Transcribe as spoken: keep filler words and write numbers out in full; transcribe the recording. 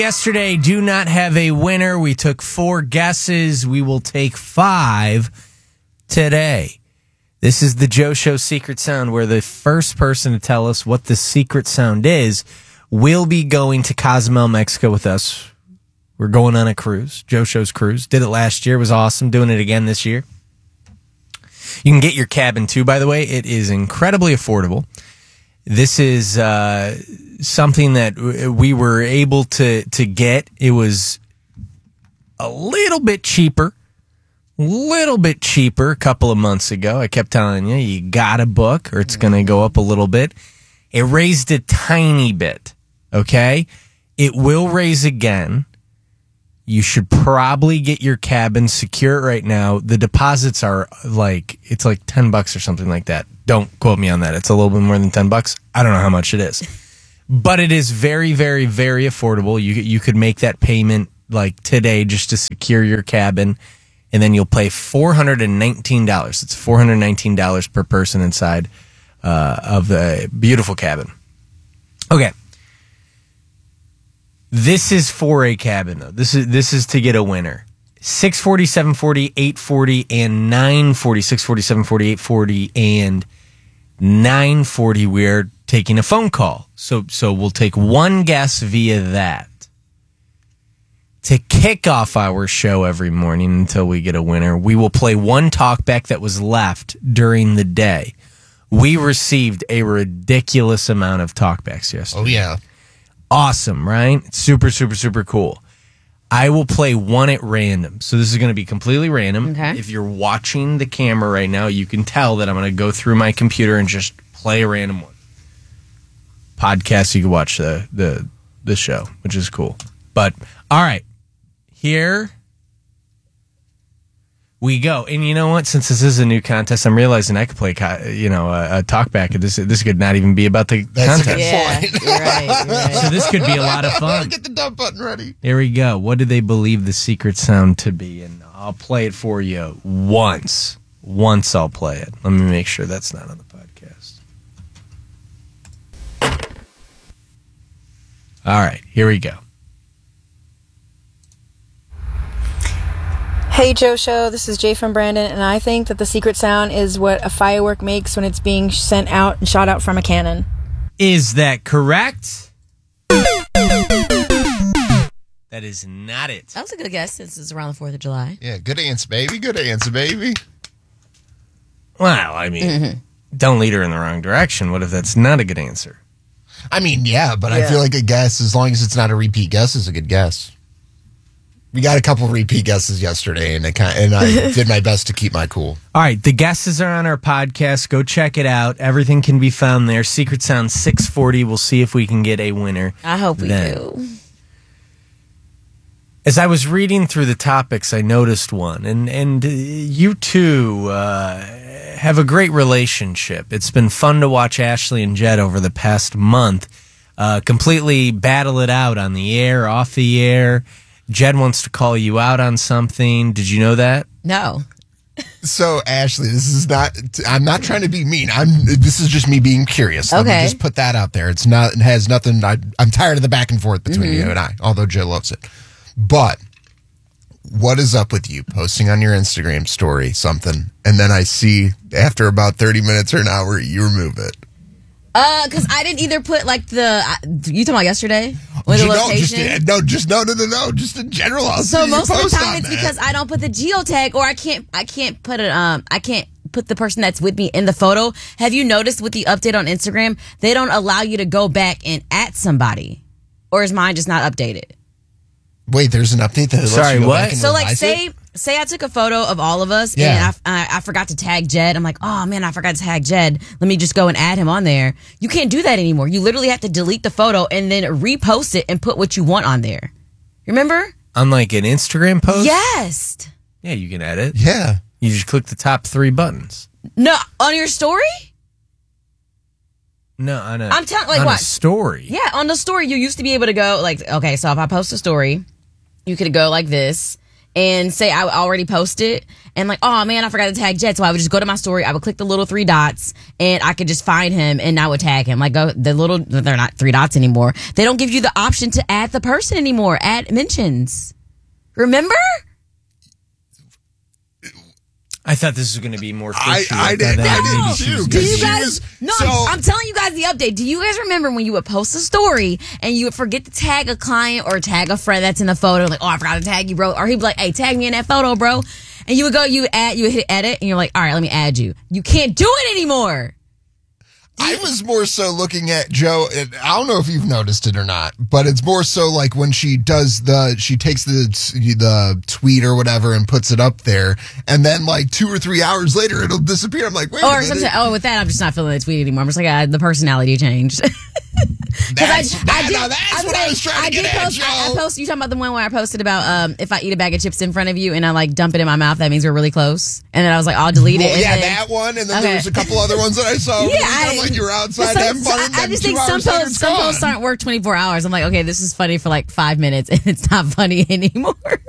Yesterday, do not have a winner. We took four guesses. We will take five today. This is the Joe Show Secret Sound, where the first person to tell us what the secret sound is will be going to Cozumel, Mexico with us. We're going on a cruise, Joe Show's cruise. Did it last year. It was awesome. Doing it again this year. You can get your cabin, too, by the way. It is incredibly affordable. This is uh, something that we were able to, to get. It was a little bit cheaper, little bit cheaper a couple of months ago. I kept telling you, you got to book or it's going to go up a little bit. It raised a tiny bit, okay? It will raise again. You should probably get your cabin secure right now. The deposits are like, it's like ten bucks or something like that. Don't quote me on that. It's a little bit more than ten bucks. I don't know how much it is. But it is very, very, very affordable. You you could make that payment like today just to secure your cabin, and then you'll pay four hundred nineteen dollars. It's four hundred nineteen dollars per person inside uh, of the beautiful cabin. Okay. This is for a cabin, though. This is this is to get a winner. six forty, seven forty, eight forty, and nine forty. six forty, seven forty, eight forty, and nine forty. We're taking a phone call. So, so we'll take one guess via that. To kick off our show every morning until we get a winner, we will play one talkback that was left during the day. We received a ridiculous amount of talkbacks yesterday. Oh, yeah. Awesome, right? It's super, super, super cool. I will play one at random. So this is going to be completely random. Okay. If you're watching the camera right now, you can tell that I'm going to go through my computer and just play a random one. Podcast, you can watch the, the, the show, which is cool. But, all right. Here we go. And you know what? Since this is a new contest, I'm realizing I could play, you know, a, a talkback. This this could not even be about the That's contest. Yeah, you're right, you're right. So this could be a lot of fun. Get the dump button ready. Here we go. What do they believe the secret sound to be? And I'll play it for you once. Once I'll play it. Let me make sure that's not on the podcast. All right, here we go. Hey Joe Show, this is Jay from Brandon, and I think that the secret sound is what a firework makes when it's being sent out and shot out from a cannon. Is that correct? That is not it. That was a good guess since it's around the fourth of July. Yeah, good answer, baby. Good answer, baby. Well, I mean, mm-hmm. Don't lead her in the wrong direction. What if that's not a good answer? I mean, yeah, but Yeah. I feel like a guess, as long as it's not a repeat guess, is a good guess. We got a couple repeat guesses yesterday, and I, kind and I did my best to keep my cool. All right, the guesses are on our podcast. Go check it out. Everything can be found there. Secret Sound six forty. We'll see if we can get a winner. I hope we then. do. As I was reading through the topics, I noticed one, and and uh, you two uh, have a great relationship. It's been fun to watch Ashley and Jed over the past month uh, completely battle it out on the air, off the air. Jed wants to call you out on something. Did you know that? No. So, Ashley, this is not, I'm not trying to be mean. I'm, this is just me being curious. Let me Okay. just put that out there. It's not, it has nothing, I, I'm tired of the back and forth between Mm-hmm. you and I, although Joe loves it. But what is up with you posting on your Instagram story something, and then I see after about thirty minutes or an hour, you remove it? Uh, because I didn't either put like the, uh, you talking about yesterday? With the You know, location? just, no, just no, no, no, no. Just in general. I'll So see you most of the post time on it's that. because I don't put the geotag, or I can't I can't put it um I can't put the person that's with me in the photo. Have you noticed with the update on Instagram, they don't allow you to go back and at somebody? Or is mine just not updated? Wait, there's an update that lets Sorry, you go what? back and So like revise say it? say I took a photo of all of us Yeah. and I, I I forgot to tag Jed. I'm like, oh man, I forgot to tag Jed. Let me just go and add him on there. You can't do that anymore. You literally have to delete the photo and then repost it and put what you want on there. Remember? On like an Instagram post? Yes. Yeah, you can edit. Yeah. You just click the top three buttons. No, on your story? No, on a, I'm telling- like on what? a story. Yeah, on the story, you used to be able to go like, okay, so if I post a story, you could go like this, and say I already posted and like, oh man, I forgot to tag Jet. So I would just go to my story. I would click the little three dots and I could just find him and I would tag him. Like go the little, they're not three dots anymore. They don't give you the option to add the person anymore. Add mentions. Remember? I thought this was going to be more fishy. I, I thought did. that I maybe did she too. was Do gonna you she be- guys? was- No, so- I'm, I'm telling you guys the update. Do you guys remember when you would post a story and you would forget to tag a client or tag a friend that's in the photo? Like, oh, I forgot to tag you, bro. Or he'd be like, hey, tag me in that photo, bro. And you would go, you would add, you would hit edit, and you're like, all right, let me add you. You can't do it anymore. I was more so looking at Joe. and I don't know if you've noticed it or not, but it's more so like when she does the, she takes the the tweet or whatever and puts it up there, and then like two or three hours later it'll disappear. I'm like, wait a Or minute. something. Oh, with that, I'm just not feeling the tweet anymore. I'm just like, ah, the personality changed. That's, that, now that's what I was trying to I get did at, post, Joe. I, I posted, you talking about the one where I posted about um, if I eat a bag of chips in front of you and I like dump it in my mouth, that means we're really close. And then I was like, I'll delete it. Well, and yeah, then- that one, and then Okay. there was a couple other ones that I saw. Yeah, I'm I- like you were outside Some- having fun. I, and I then just two think some hours later, posts, it's some gone. posts aren't worth twenty-four hours. I'm like, okay, this is funny for like five minutes and it's not funny anymore.